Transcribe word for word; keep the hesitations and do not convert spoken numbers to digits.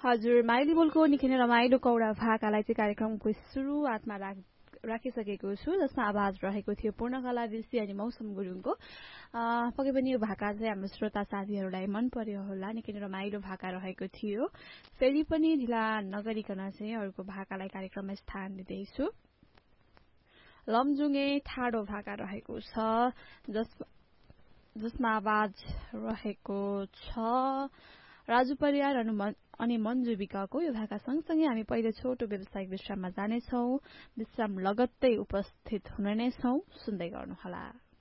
हजुर माइली बोलको निकै नै रमाइलो कौडा भाकालाई चाहिँ कार्यक्रमको सुरुवातमा राख राखिसकेको छु जसमा आवाज रहेको थियो पूर्णकला ऋषि अनि मौसम गुरुङको पक्कै पनि यो भाका चाहिँ हाम्रो श्रोता साथीहरूलाई मन पर्यो होला निकै नै रमाइलो भाका रहेको थियो फेरि पनि ढिला नगरिकन चाहिँ अरूको भाकालाई कार्यक्रममा स्थान दिँदैछु लमजुङे ठाडो भाका रहेको छ जस जसमा आवाज रहेको छ राजु परियार अनि मन्जु विकको यो भाका सँगसँगै हामी पहिले छोटो व्यावसायिक विश्राममा जानेछौँ विश्राम लगत्तै उपस्थित हुने नै छौँ सुन्दै गर्नुहोला